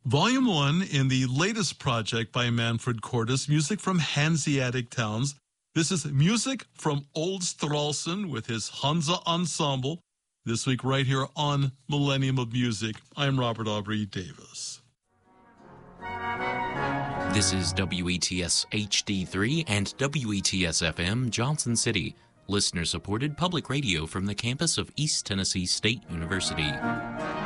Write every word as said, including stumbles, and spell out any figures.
Volume one in the latest project by Manfred Cordes, music from Hanseatic Towns. This is music from Old Stralsund with his Hansa Ensemble. This week right here on Millennium of Music. I'm Robert Aubrey Davis. This is W E T S H D three and W E T S F M Johnson City, listener-supported public radio from the campus of East Tennessee State University.